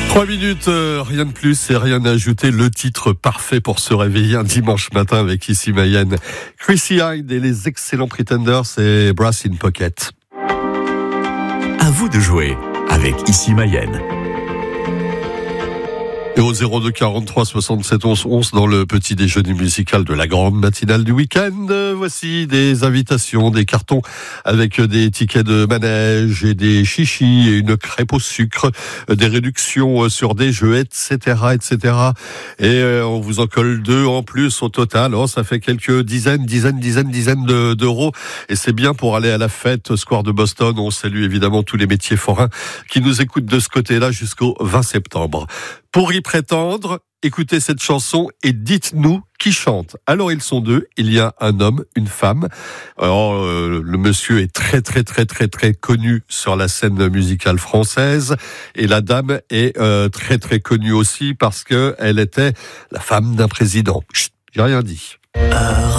3 minutes, rien de plus et rien à ajouter. Le titre parfait pour se réveiller un dimanche matin avec ici Mayenne. Chrissy Hynde et les excellents Pretenders et Brass in Pocket. À vous de jouer avec ici Mayenne. Et au 02 43 67 11 11 dans le petit déjeuner musical de la grande matinale du week-end, voici des invitations, des cartons avec des tickets de manège et des chichis et une crêpe au sucre, des réductions sur des jeux, etc., etc. Et on vous en colle 2 en plus au total. Oh, ça fait quelques dizaines d'euros. Et c'est bien pour aller à la fête Square de Boston. On salue évidemment tous les métiers forains qui nous écoutent de ce côté-là jusqu'au 20 septembre. Pour y prétendre, écoutez cette chanson et dites-nous qui chante. Alors ils sont 2, il y a un homme, une femme. Alors le monsieur est très connu sur la scène musicale française et la dame est très connue aussi parce que elle était la femme d'un président. Chut, j'ai rien dit.